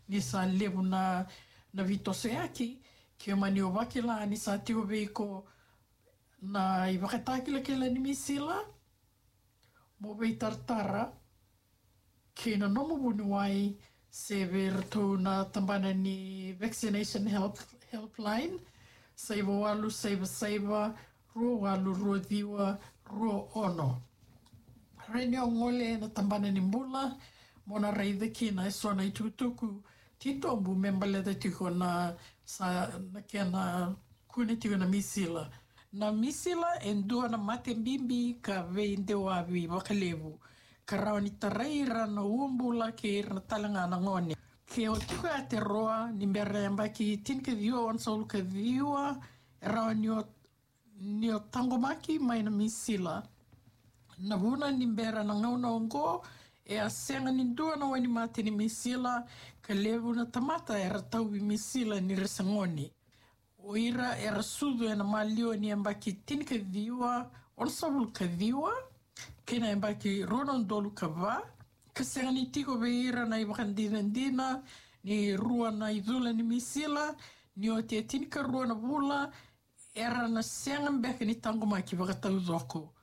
ni sa levu na vitose aki, ke mani o wakila ni sa tio veiko na I wakatakila ke la ni misila, mo vei tartara, ke na nomo bunuai se verto na tambana ni vaccination helpline, saiva walu, saiva, rua walu, rua diwa, rua ono. Rene o ngole na tambana ni mbula, mona reidhe ki na esona I tutuku, tito mbu membale da tiko na kia na kune tiko na misila. Na misila endua na mate mbimbi ka vei ndeo awi wakalevu. Ka rao ni tareira na umbula ke na talanga na ngone. Ke o tiko a te roa ni mbera yamba ki tinke viua onsaulu ka viua e rao ni o tangomaki mai na misila. Na huna ni mbera na ngauna ongo e a senga ni ndua na wani mate ni misila ka levu na tamata e ratau I misila ni resangoni. O ira e rasudu e na malio ni ambaki tinke viua onsaulu ka viua kena ambaki ronon dolu ka va ka senga ni tiko be ira na ibakandina ni rua na idula ni misila ni o te tinka rua na vula era na senga mbeka ni tangomaki wakatau doko.